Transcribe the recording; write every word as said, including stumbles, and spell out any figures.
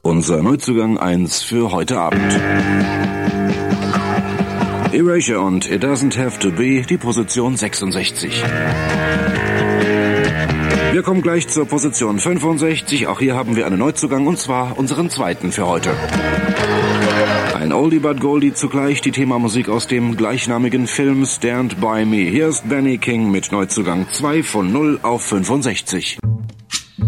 Unser Neuzugang eins für heute Abend. Erasure und It Doesn't Have to Be, die Position sechsundsechzig. Wir kommen gleich zur Position fünfundsechzig. Auch hier haben wir einen Neuzugang, und zwar unseren zweiten für heute. Ein Oldie but Goldie, zugleich die Themamusik aus dem gleichnamigen Film Stand By Me. Hier ist Benny King mit Neuzugang zwei von null auf fünfundsechzig.